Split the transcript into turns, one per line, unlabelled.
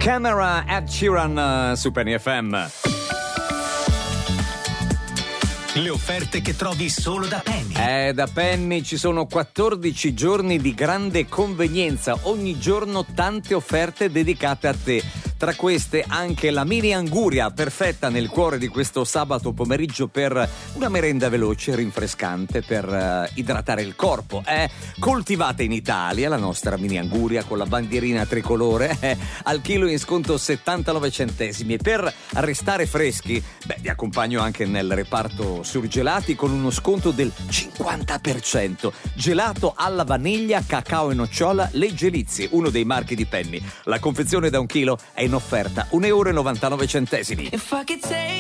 Camera, Ed Sheeran su Penny FM.
Le offerte che trovi solo da Penny.
Da Penny ci sono 14 giorni di grande convenienza, ogni giorno tante offerte dedicate a te. Tra queste anche la mini anguria, perfetta nel cuore di questo sabato pomeriggio per una merenda veloce e rinfrescante per idratare il corpo. Coltivata in Italia, la nostra mini anguria con la bandierina tricolore, al chilo in sconto 79 centesimi. E per restare freschi, vi accompagno anche nel reparto surgelati con uno sconto del 50%. Gelato alla vaniglia, cacao e nocciola Leggelizi, uno dei marchi di Penny. La confezione da 1 chilo è in offerta €1,99.